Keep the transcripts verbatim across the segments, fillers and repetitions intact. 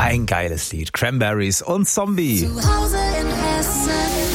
Ein geiles Lied. Cranberries und Zombie. Zu Hause in Hessen.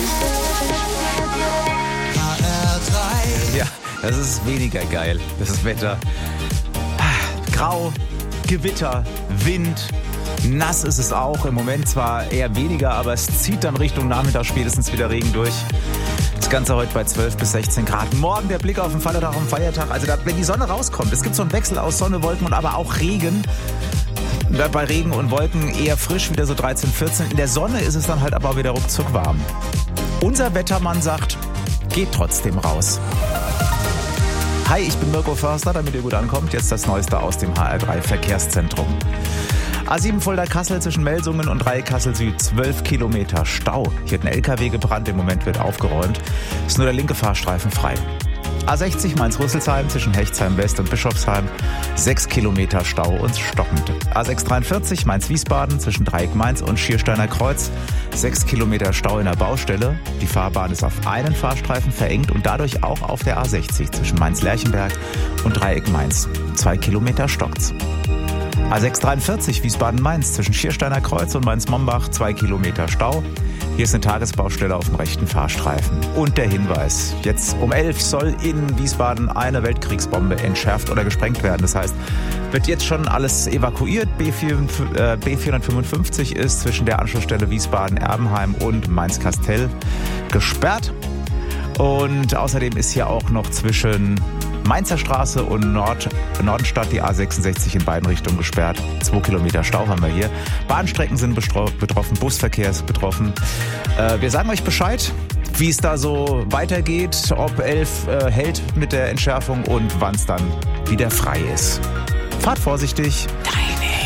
H R drei. Ja, das ist weniger geil, das Wetter. Grau, Gewitter, Wind, nass ist es auch. Im Moment zwar eher weniger, aber es zieht dann Richtung Nachmittag spätestens wieder Regen durch. Das Ganze heute bei zwölf bis sechzehn Grad. Morgen der Blick auf den Vatertag und Feiertag. Also da, wenn die Sonne rauskommt, es gibt so einen Wechsel aus Sonne, Wolken und aber auch Regen. Bei Regen und Wolken eher frisch, wieder so dreizehn, vierzehn. In der Sonne ist es dann halt aber wieder ruckzuck warm. Unser Wettermann sagt, geht trotzdem raus. Hi, ich bin Mirko Förster, damit ihr gut ankommt. Jetzt das Neueste aus dem H R drei Verkehrszentrum. A sieben Fulda-Kassel zwischen Melsungen und Dreieck-Kassel Süd, zwölf Kilometer Stau. Hier hat ein L K W gebrannt, im Moment wird aufgeräumt. Ist nur der linke Fahrstreifen frei. A sechzig Mainz-Rüsselsheim zwischen Hechtsheim West und Bischofsheim, sechs Kilometer Stau und stockend. A sechs dreiundvierzig Mainz-Wiesbaden zwischen Dreieck Mainz und Schiersteiner Kreuz, sechs Kilometer Stau in der Baustelle. Die Fahrbahn ist auf einen Fahrstreifen verengt und dadurch auch auf der A sechzig zwischen Mainz-Lerchenberg und Dreieck Mainz, zwei Kilometer stockt's. A sechs dreiundvierzig Wiesbaden-Mainz zwischen Schiersteiner Kreuz und Mainz-Mombach, zwei Kilometer Stau. Hier ist eine Tagesbaustelle auf dem rechten Fahrstreifen. Und der Hinweis, jetzt um elf soll in Wiesbaden eine Weltkriegsbombe entschärft oder gesprengt werden. Das heißt, wird jetzt schon alles evakuiert. B vierhundertfünfundfünfzig ist zwischen der Anschlussstelle Wiesbaden-Erbenheim und Mainz-Kastell gesperrt. Und außerdem ist hier auch noch zwischen Mainzer Straße und Nord, Nordenstadt die A sechsundsechzig in beiden Richtungen gesperrt. Zwei Kilometer Stau haben wir hier. Bahnstrecken sind betroffen, Busverkehr ist betroffen. Äh, wir sagen euch Bescheid, wie es da so weitergeht, ob elf äh, hält mit der Entschärfung und wann es dann wieder frei ist. Fahrt vorsichtig.